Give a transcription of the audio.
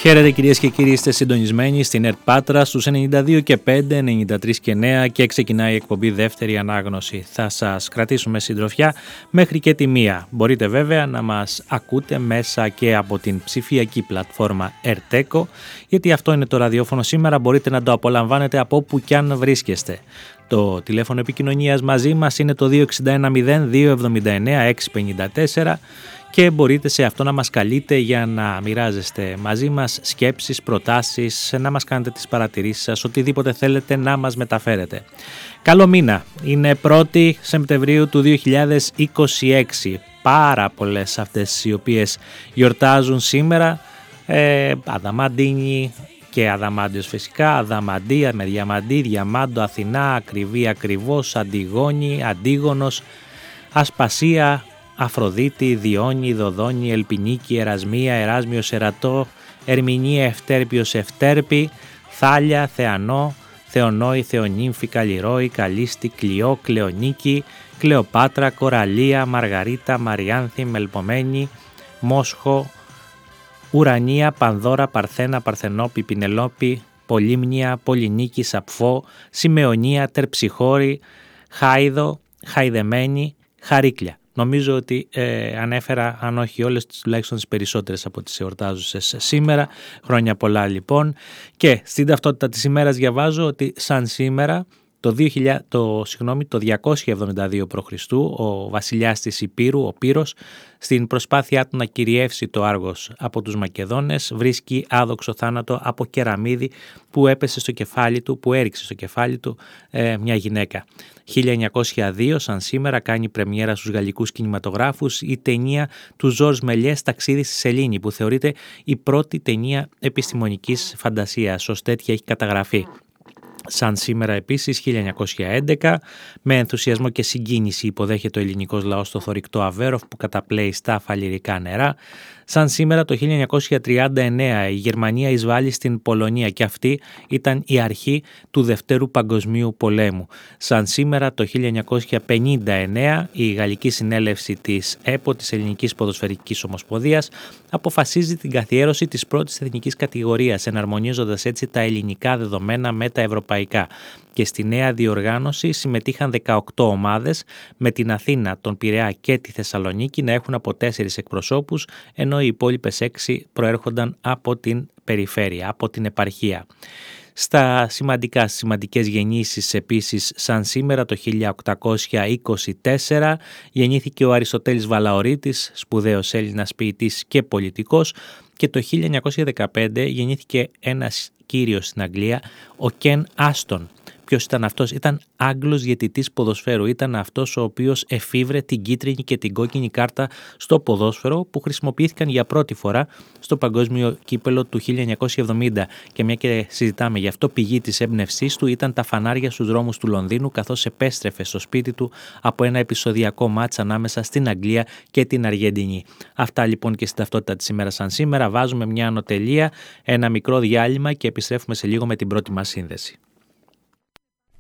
Χαίρετε κυρίες και κύριοι, είστε συντονισμένοι στην ΕΡΤ Πάτρα στους 92 και 5, 93 και 9 και ξεκινάει η εκπομπή δεύτερη ανάγνωση. Θα σας κρατήσουμε συντροφιά μέχρι και τη 1. Μπορείτε βέβαια να μας ακούτε μέσα και από την ψηφιακή πλατφόρμα Erteco, γιατί αυτό είναι το ραδιόφωνο σήμερα, μπορείτε να το απολαμβάνετε από όπου κι αν βρίσκεστε. Το τηλέφωνο επικοινωνίας μαζί μας είναι το 2610 279 654 και μπορείτε σε αυτό να μας καλείτε για να μοιράζεστε μαζί μας σκέψεις, προτάσεις, να μας κάνετε τις παρατηρήσεις σας, οτιδήποτε θέλετε να μας μεταφέρετε. Καλό μήνα, είναι 1η Σεπτεμβρίου του 2026, πάρα πολλές αυτές οι οποίες γιορτάζουν σήμερα, Αδαμαντίνη και Αδαμάντιος φυσικά, Αδαμαντία με διαμαντή, Διαμάντο, Αθηνά, Ακριβή, Ακριβώς, Αντιγόνη, Αντίγονος, Ασπασία, Αφροδίτη, Διόνη, Δοδόνη, Ελπινίκη, Ερασμία, Εράσμιος, Ερατό, Ερμηνεία, Ευτέρπιος, Ευτέρπη, Θάλια, Θεανό, Θεονόη, Θεονύμφη, Καλλιρόη, Καλίστη, Κλειό, Κλεονίκη, Κλεοπάτρα, Κοραλία, Μαργαρίτα, Μαριάνθη, Μελπομένη, Μόσχο, Ουρανία, Πανδώρα, Παρθένα, Παρθενόπη, Πινελόπη, Πολύμνια, Πολυνίκη, Σαπφό, Σημεωνία, Τερψιχώρη, Χάιδο, Χαϊδεμένη, Χαρίκλια. Νομίζω ότι ανέφερα, αν όχι όλες, τουλάχιστον τις περισσότερες από τις εορτάζουσες σήμερα. Χρόνια πολλά λοιπόν. Και στην ταυτότητα της ημέρας διαβάζω ότι σαν σήμερα το 272 π.Χ. ο βασιλιάς της Υπήρου, ο Πύρος, στην προσπάθειά του να κυριεύσει το Άργος από τους Μακεδόνες, βρίσκει άδοξο θάνατο από κεραμίδι που έπεσε στο κεφάλι του, που έριξε στο κεφάλι του μια γυναίκα. 1902, σαν σήμερα, κάνει πρεμιέρα στους γαλλικούς κινηματογράφους η ταινία του Ζορζ Μελιές «Ταξίδι στη Σελήνη», που θεωρείται η πρώτη ταινία επιστημονικής φαντασίας, ως τέτοια έχει καταγραφεί. Σαν σήμερα επίσης, 1911, με ενθουσιασμό και συγκίνηση υποδέχεται ο ελληνικός λαός το θωρηκτό Αβέροφ που καταπλέει στα φαλιρικά νερά. Σαν σήμερα το 1939 η Γερμανία εισβάλλει στην Πολωνία και αυτή ήταν η αρχή του Δευτέρου Παγκοσμίου Πολέμου. Σαν σήμερα το 1959 η Γαλλική Συνέλευση της ΕΠΟ, της Ελληνικής Ποδοσφαιρικής Ομοσπονδίας, αποφασίζει την καθιέρωση της πρώτης εθνικής κατηγορίας, εναρμονίζοντας έτσι τα ελληνικά δεδομένα με τα ευρωπαϊκά. Και στη νέα διοργάνωση συμμετείχαν 18 ομάδες, με την Αθήνα, τον Πειραιά και τη Θεσσαλονίκη να έχουν από 4 εκπροσώπους, ενώ οι υπόλοιπες 6 προέρχονταν από την περιφέρεια, από την επαρχία. Στις σημαντικές γεννήσεις επίσης, σαν σήμερα το 1824 γεννήθηκε ο Αριστοτέλης Βαλαωρίτης, σπουδαίος Έλληνας ποιητής και πολιτικός, και το 1915 γεννήθηκε ένας κύριος στην Αγγλία, ο Κεν Άστον. Ποιος ήταν αυτός? Ήταν Άγγλος διαιτητής ποδοσφαίρου. Ήταν αυτός ο οποίος εφήβρε την κίτρινη και την κόκκινη κάρτα στο ποδόσφαιρο, που χρησιμοποιήθηκαν για πρώτη φορά στο Παγκόσμιο Κύπελλο του 1970. Και μια και συζητάμε γι' αυτό, πηγή της έμπνευσής του ήταν τα φανάρια στους δρόμους του Λονδίνου, καθώς επέστρεφε στο σπίτι του από ένα επεισοδιακό μάτς ανάμεσα στην Αγγλία και την Αργεντινή. Αυτά λοιπόν και στην ταυτότητα της ημέρας σαν σήμερα. Βάζουμε μια ανωτελεία, ένα μικρό διάλειμμα και επιστρέφουμε σε λίγο με την πρώτη μας σύνδεση.